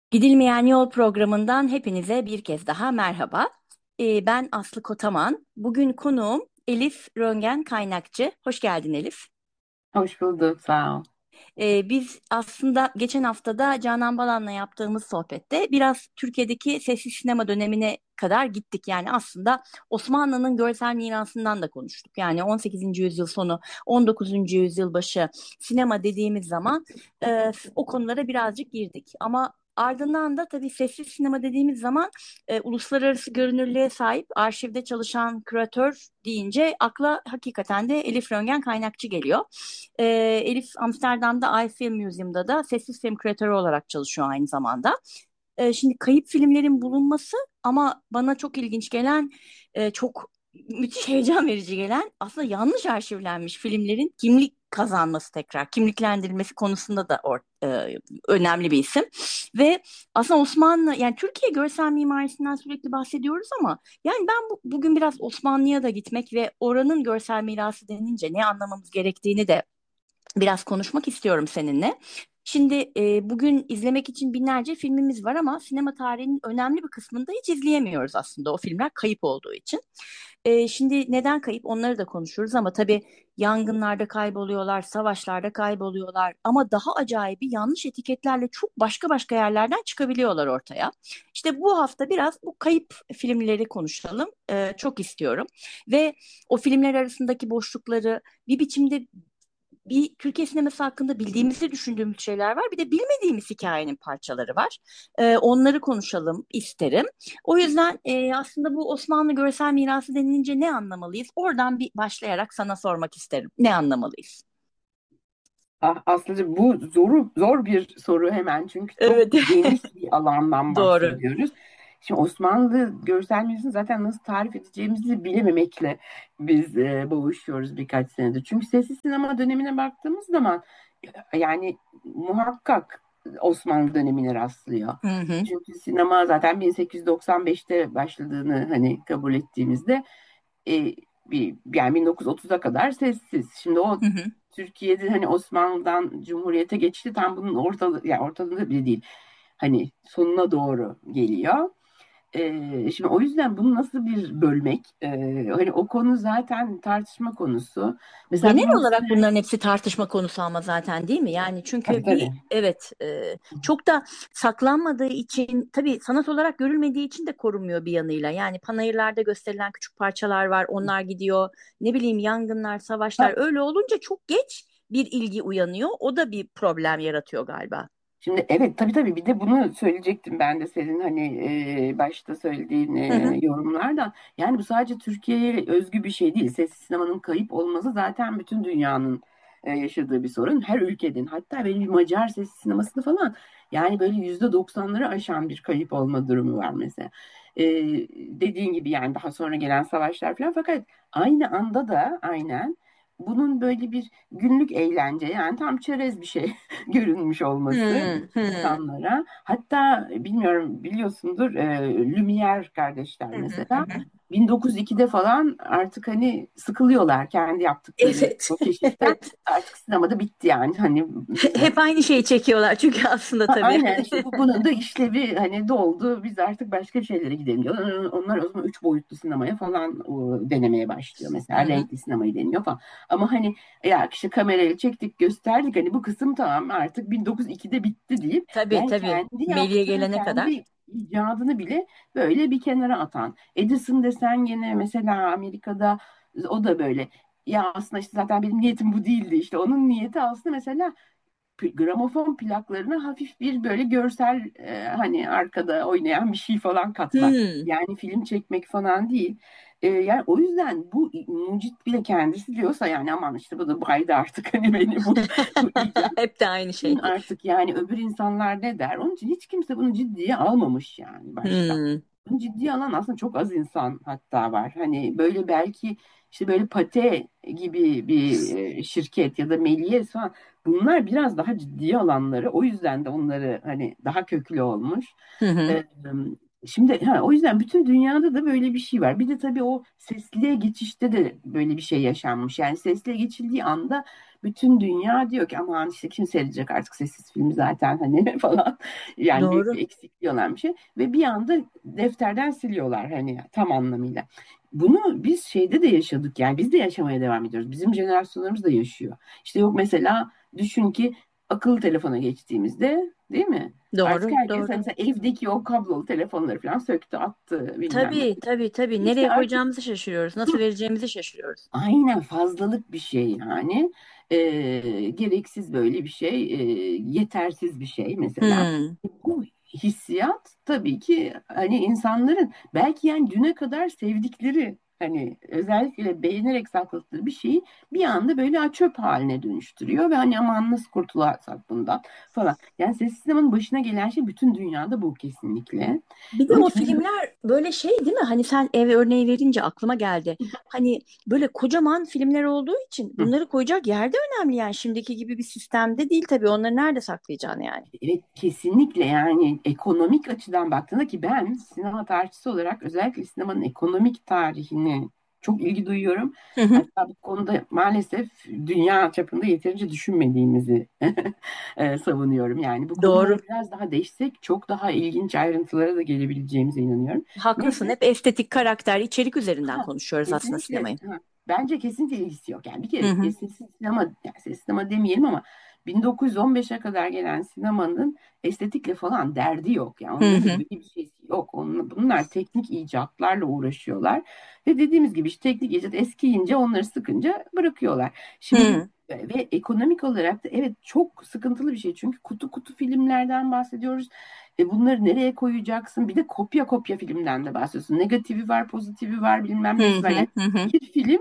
Gidilmeyen Yol programından hepinize bir kez daha merhaba. Ben Aslı Kotaman. Bugün konuğum Elif Röngen Kaynakçı. Hoş geldin Elif. Hoş bulduk, sağ ol. Biz aslında geçen haftada Canan Balan'la yaptığımız sohbette biraz Türkiye'deki sessiz sinema dönemine kadar gittik. Yani aslında Osmanlı'nın görsel mirasından da konuştuk. Yani 18. yüzyıl sonu, 19. yüzyıl başı sinema dediğimiz zaman o konulara birazcık girdik. Ama ardından da tabii sessiz sinema dediğimiz zaman uluslararası görünürlüğe sahip arşivde çalışan küratör deyince akla hakikaten de Elif Röngen Kaynakçı geliyor. Ee, Elif Amsterdam'da iFilm Museum'da da sessiz film küratörü olarak çalışıyor aynı zamanda. Şimdi kayıp filmlerin bulunması ama bana çok ilginç gelen, çok müthiş heyecan verici gelen aslında yanlış arşivlenmiş filmlerin kimlik kazanması tekrar, kimliklendirilmesi konusunda da önemli bir isim. Ve aslında Osmanlı, yani Türkiye görsel mimarisinden sürekli bahsediyoruz ama yani ben bugün biraz Osmanlı'ya da gitmek ve oranın görsel mirası denince ne anlamamız gerektiğini de biraz konuşmak istiyorum seninle. Şimdi bugün izlemek için binlerce filmimiz var ama sinema tarihinin önemli bir kısmında hiç izleyemiyoruz aslında o filmler kayıp olduğu için. Şimdi neden kayıp onları da konuşuruz ama tabii yangınlarda kayboluyorlar, savaşlarda kayboluyorlar ama daha acayibi yanlış etiketlerle çok başka başka yerlerden çıkabiliyorlar ortaya. İşte bu hafta biraz bu kayıp filmleri konuşalım. Çok istiyorum ve o filmler arasındaki boşlukları bir biçimde bir Türkiye sineması hakkında bildiğimizi düşündüğümüz şeyler var. Bir de bilmediğimiz hikayenin parçaları var. Onları konuşalım isterim. O yüzden aslında bu Osmanlı görsel mirası denilince ne anlamalıyız? Oradan bir başlayarak sana sormak isterim. Ne anlamalıyız? Aslıcığım bu zor bir soru hemen çünkü çok Evet, geniş bir alandan doğru. bahsediyoruz. Şimdi Osmanlı görsel mirasını zaten nasıl tarif edeceğimizi bilememekle biz boğuşuyoruz birkaç senedir. Çünkü sessiz sinema dönemine baktığımız zaman yani muhakkak Osmanlı dönemine rastlıyor. Hı hı, Çünkü sinema zaten 1895'te başladığını hani kabul ettiğimizde e, yani 1930'a kadar sessiz. Şimdi o hı hı. Türkiye'de hani Osmanlı'dan Cumhuriyet'e geçti tam bunun yani ortalığında bile değil. Hani sonuna doğru geliyor. Şimdi o yüzden bunu nasıl bir bölmek? Hani o konu zaten tartışma konusu. Mesela Genel bir olarak Hossein bunların hepsi tartışma konusu ama zaten değil mi? Yani tabii çünkü tabii. bir evet çok da saklanmadığı için tabii sanat olarak görülmediği için de korunmuyor bir yanıyla. Yani panayırlarda gösterilen küçük parçalar var, onlar gidiyor. Ne bileyim yangınlar, savaşlar öyle olunca çok geç bir ilgi uyanıyor. O da bir problem yaratıyor galiba. Şimdi evet tabii tabii bir de bunu söyleyecektim ben de senin hani başta söylediğin Hı hı. yorumlardan. Yani bu sadece Türkiye'ye özgü bir şey değil. Sessiz sinemanın kayıp olması zaten bütün dünyanın yaşadığı bir sorun. Her ülkenin hatta benim Macar sessiz sinemasında falan yani böyle %90'ları aşan bir kayıp olma durumu var mesela. E, Dediğin gibi yani daha sonra gelen savaşlar falan fakat aynı anda da aynen bunun böyle bir günlük eğlence yani tam çerez bir şey görünmüş olması Hı hı. insanlara. Hatta bilmiyorum biliyorsundur Lumière kardeşler Hı hı hı. mesela Hı. 1902'de falan artık hani sıkılıyorlar kendi yaptıkları Evet. o keşiften. Evet. Artık sinemada bitti yani hani Hep aynı şeyi çekiyorlar çünkü aslında tabii. aynen işte bunun da işlevi hani doldu. Biz artık başka şeylere gidelim diyorlar. Onlar o zaman üç boyutlu sinemaya falan denemeye başlıyor. Hı Mesela hı. renkli sinemayı deniyor falan. Ama hani ya işte kamerayla çektik gösterdik hani bu kısım tamam artık 1902'de bitti deyip Tabii yani tabii. kendi Melih'e yaptığı gelene kadar. kendi icadını bile böyle bir kenara atan. Edison desen gene mesela Amerika'da o da böyle. Ya aslında işte zaten benim niyetim bu değildi işte. Onun niyeti aslında mesela gramofon plaklarına hafif bir böyle görsel hani arkada oynayan bir şey falan katmak. Hmm. Yani film çekmek falan değil. Yani o yüzden bu mucit bile kendisi diyorsa yani aman işte bu da baydı artık hani beni bu icat Hep de aynı şey. artık yani öbür insanlar ne der? Onun için hiç kimse bunu ciddiye almamış yani başta. Hmm. Bunu ciddiye alan aslında çok az insan hatta var. Hani böyle belki işte böyle Pate gibi bir şirket ya da Méliès falan bunlar biraz daha ciddiye alanları. O yüzden de onları hani daha köklü olmuş. Hı hı. E, Şimdi o yüzden bütün dünyada da böyle bir şey var. Bir de tabii o sesliye geçişte de böyle bir şey yaşanmış. Yani sesliye geçildiği anda bütün dünya diyor ki aman işte kim seyredecek artık sessiz filmi zaten hani falan. Yani büyük Doğru. bir eksikliği olan bir şey. Ve bir anda defterden siliyorlar hani tam anlamıyla. Bunu biz şeyde de yaşadık, yani biz de yaşamaya devam ediyoruz. Bizim jenerasyonlarımız da yaşıyor. İşte yok mesela, düşün ki akıllı telefona geçtiğimizde, değil mi? Artık Doğru, herkes hani doğru. mesela evdeki o kablolu telefonları falan söktü, attı bilmem ne. Tabii, tabii, tabii. İşte Nereye artık koyacağımızı şaşırıyoruz. Nasıl vereceğimizi şaşırıyoruz. aynen fazlalık bir şey yani. Gereksiz böyle bir şey, yetersiz bir şey mesela. Hmm. Bu hissiyat tabii ki hani insanların belki yani düne kadar sevdikleri, hani özellikle beğenerek sakladıkları bir şeyi bir anda böyle çöp haline dönüştürüyor ve hani aman nasıl kurtulursak bundan falan. Yani ses sinemanın başına gelen şey bütün dünyada bu kesinlikle. Bir de Onun o için filmler böyle şey değil mi? Hani sen ev örneği verince aklıma geldi. Hani böyle kocaman filmler olduğu için hı. bunları koyacak yer de önemli yani. Şimdiki gibi bir sistemde değil tabii. Onları nerede saklayacaksın yani? Evet, kesinlikle yani ekonomik açıdan baktığında, ki ben sinema tarihçisi olarak özellikle sinemanın ekonomik tarihine çok ilgi duyuyorum. Hı hı. Hatta bu konuda maalesef dünya çapında yeterince düşünmediğimizi savunuyorum. Yani bu Doğru. konuları biraz daha değişsek çok daha ilginç ayrıntılara da gelebileceğimize inanıyorum. Haklısın. Neyse. Hep estetik, karakter, içerik üzerinden Ha, konuşuyoruz aslında kesinlikle. sinemayı. Ha, bence kesinlikle ilgisi yok. Yani bir Hı kere hı. sessiz sinema, yani sessiz sinema demeyelim ama 1915'e kadar gelen sinemanın estetikle falan derdi yok. Yani Hı onların hı. böyle bir şeysi yok. Bunlar teknik icatlarla uğraşıyorlar. Ve dediğimiz gibi işte teknik icat eskiyince, onları sıkınca bırakıyorlar. Şimdi Hı ve ekonomik olarak da evet çok sıkıntılı bir şey. Çünkü kutu kutu filmlerden bahsediyoruz. Bunları nereye koyacaksın? Bir de kopya kopya filmden de bahsediyorsun. Negatifi var, pozitifi var, bilmem hı nesi var. hı Yani hı. Hı. bir film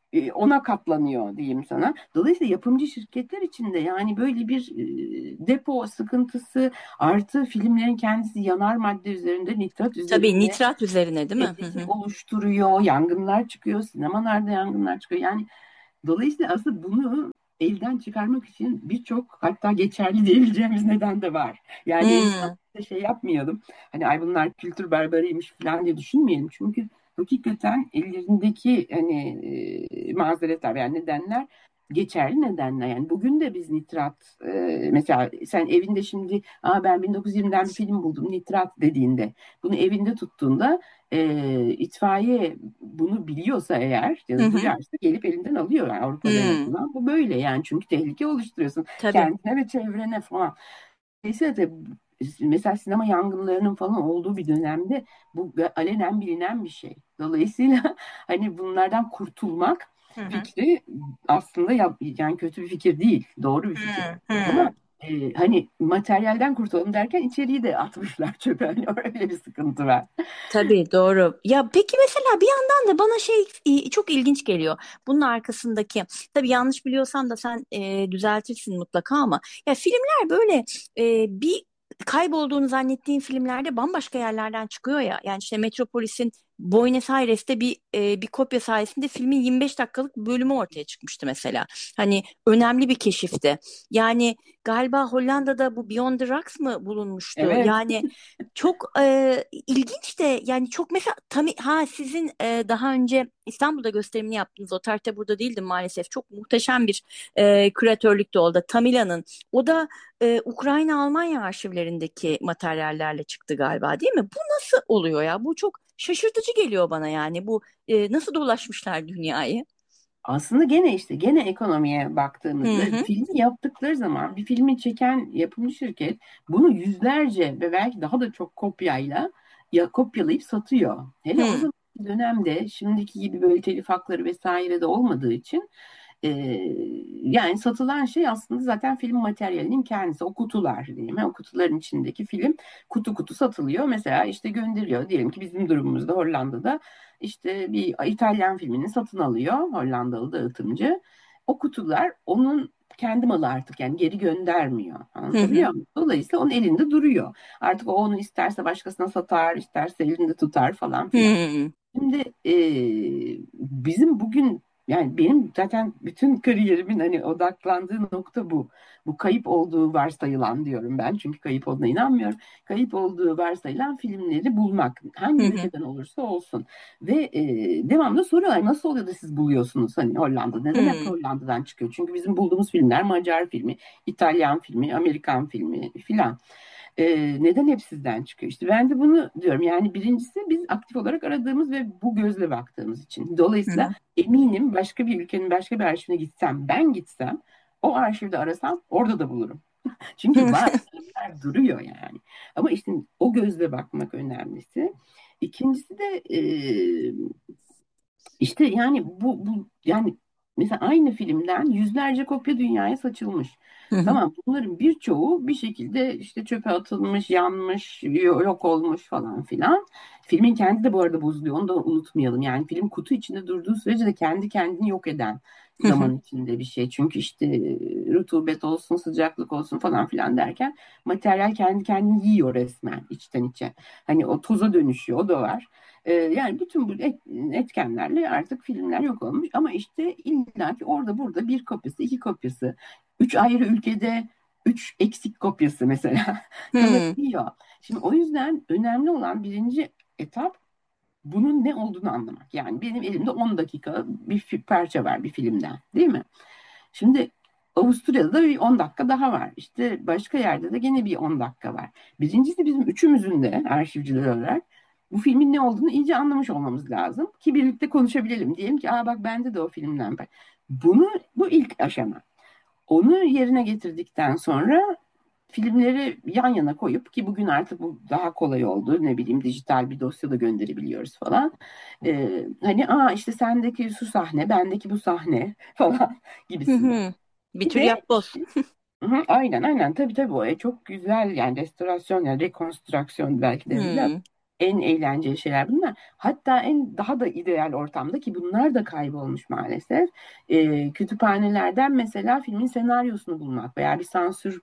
ona katlanıyor diyeyim sana. Dolayısıyla yapımcı şirketler için de yani böyle bir depo sıkıntısı, artı filmlerin kendisi yanar madde üzerinde, nitrat Tabii üzerinde nitrat üzerine değil mi? Hı estetik hı. oluşturuyor, yangınlar çıkıyor, sinemalarda yangınlar çıkıyor. Yani dolayısıyla aslında bunu elden çıkarmak için birçok, hatta geçerli diyebileceğimiz neden de var. Yani insan Hı şey yapmayalım. Hani ay bunlar kültür barbarıymış falan diye düşünmeyelim. Çünkü hakikaten ellerindeki hani mazeretler yani nedenler geçerli nedenler. Yani bugün de biz nitrat, mesela sen evinde şimdi ben 1920'den bir film buldum nitrat dediğinde, bunu evinde tuttuğunda itfaiye bunu biliyorsa eğer ya hı. da Hı. duyarsa gelip elinden alıyor, yani Avrupa'da en Hı. azından bu böyle yani, çünkü tehlike oluşturuyorsun Tabii. kendine ve çevrene falan. Dolayısıyla da mesela sinema yangınlarının falan olduğu bir dönemde bu alenen bilinen bir şey. Dolayısıyla hani bunlardan kurtulmak Hı hı. fikri aslında yani kötü bir fikir değil, doğru bir fikir. Hı hı. Ama hani materyalden kurtulalım derken içeriği de atmışlar çöpe. Hani öyle bir sıkıntı var. Tabii doğru. Ya peki mesela bir yandan da bana şey çok ilginç geliyor. Bunun arkasındaki tabii yanlış biliyorsam da sen düzeltirsin mutlaka ama ya filmler böyle bir kaybolduğunu zannettiğin filmlerde bambaşka yerlerden çıkıyor ya. Yani işte Metropolis'in Buenos Aires'te bir kopya sayesinde filmin 25 dakikalık bölümü ortaya çıkmıştı mesela. Hani önemli bir keşifti. Yani galiba Hollanda'da bu Beyond the Rocks mı bulunmuştu? Evet. Yani çok ilginç de yani çok mesela sizin daha önce İstanbul'da gösterimini yaptığınız o tarihte burada değildim maalesef. Çok muhteşem bir küratörlük de oldu. Tamila'nın. O da Ukrayna-Almanya arşivlerindeki materyallerle çıktı galiba değil mi? Bu nasıl oluyor ya? Bu çok şaşırtıcı geliyor bana yani. Bu nasıl dolaşmışlar dünyayı? Aslında gene işte gene ekonomiye Hı baktığımızda hı. filmi yaptıkları zaman bir filmi çeken yapımcı şirket bunu yüzlerce ve belki daha da çok kopyayla kopyalayıp satıyor. Hele o Hı zaman dönemde şimdiki gibi böyle telif hakları vesaire de olmadığı için e, yani satılan şey aslında zaten film materyalinin kendisi, o kutular diyeyim. O kutuların içindeki film kutu kutu satılıyor. Mesela işte gönderiyor. Diyelim ki bizim durumumuzda Hollanda'da işte bir İtalyan filmini satın alıyor Hollandalı dağıtımcı. O kutular onun kendi malı artık, yani geri göndermiyor. hı hı. Anlatabiliyor muyum? Dolayısıyla onun elinde duruyor. Artık o onu isterse başkasına satar, isterse elinde tutar falan filan. Hı Şimdi bizim bugün yani benim zaten bütün kariyerimin hani odaklandığı nokta bu. Bu kayıp olduğu varsayılan diyorum ben. Çünkü kayıp olduğuna inanmıyorum. Kayıp olduğu varsayılan filmleri bulmak. Hı Hangi hı. ülkeden olursa olsun. Ve devamlı soruyorlar nasıl oluyor da siz buluyorsunuz hani Hollanda. Neden hep Hı Hollanda'dan çıkıyor? Çünkü bizim bulduğumuz filmler Macar filmi, İtalyan filmi, Amerikan filmi filan. Neden hep sizden çıkıyor? İşte ben de bunu diyorum. Yani birincisi biz aktif olarak aradığımız ve bu gözle baktığımız için. Dolayısıyla hı. eminim başka bir ülkenin başka bir arşivine gitsem, ben gitsem o arşivde arasam orada da bulurum. Çünkü var, filmler duruyor yani. Ama işte o gözle bakmak önemlisi. İkincisi de işte yani bu yani mesela aynı filmden yüzlerce kopya dünyaya saçılmış. Hı hı. Tamam, bunların birçoğu bir şekilde işte çöpe atılmış, yanmış, yok olmuş falan filan. Filmin kendi de bu arada bozuluyor. Onu da unutmayalım. Yani film kutu içinde durduğu sürece de kendi kendini yok eden Hı hı. zaman içinde bir şey. Çünkü işte rutubet olsun, sıcaklık olsun falan filan derken materyal kendi kendini yiyor resmen içten içe. Hani o toza dönüşüyor. O da var. Yani bütün bu etkenlerle artık filmler yok olmuş. Ama işte illa ki orada burada bir kopyası, iki kopyası, üç ayrı ülkede üç eksik kopyası mesela Hı kalabiliyor. Şimdi o yüzden önemli olan birinci etap bunun ne olduğunu anlamak. Yani benim elimde 10 dakika bir parça var bir filmden, değil mi? Şimdi Avusturya'da da bir 10 dakika daha var. İşte başka yerde de gene bir 10 dakika var. Birincisi bizim üçümüzün de arşivciler olarak bu filmin ne olduğunu iyice anlamış olmamız lazım ki birlikte konuşabilelim. Diyelim ki aa bak bende de o filmden var. Bu ilk aşama. Onu yerine getirdikten sonra filmleri yan yana koyup ki bugün artık bu daha kolay oldu. Ne bileyim dijital bir dosya da gönderebiliyoruz falan. Hani aa işte sendeki şu sahne, bendeki bu sahne falan hı. gibisinden. Hı. Bir Bir tür de yapboz. hı, aynen aynen tabii o çok güzel yani restorasyon yani rekonstrüksiyon belki de Hı. en eğlenceli şeyler bunlar. Hatta en daha da ideal ortamda ki bunlar da kaybolmuş maalesef. Kütüphanelerden mesela filmin senaryosunu bulmak veya bir sansür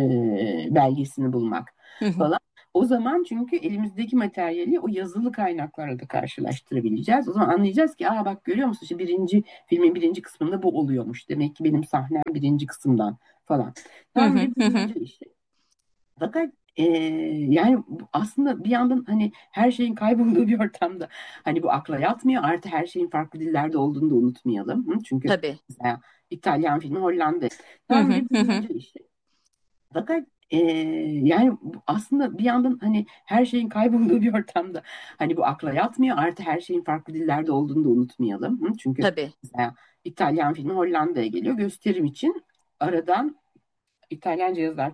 belgesini bulmak Hı hı. falan. O zaman çünkü elimizdeki materyali o yazılı kaynaklarla da karşılaştırabileceğiz. O zaman anlayacağız ki aa bak görüyor musun işte filmin birinci kısmında bu oluyormuş. Demek ki benim sahnem birinci kısımdan falan. Hı Tam hı. bir Hı hı. bulmaca işi. Fakat yani aslında bir yandan hani her şeyin kaybolduğu bir ortamda hani bu akla yatmıyor. Artı her şeyin farklı dillerde olduğunu da unutmayalım. Hı? Çünkü Tabii. mesela İtalyan filmi Hollanda. Hı Tam hı. bir Hı hı. bulmaca işi. Fakat yani aslında bir yandan hani her şeyin kaybolduğu bir ortamda hani bu akla yatmıyor. Artı her şeyin farklı dillerde olduğunu da unutmayalım. Hı? Çünkü Tabii. mesela İtalyan filmi Hollanda'ya geliyor. Gösterim için aradan İtalyanca yazılar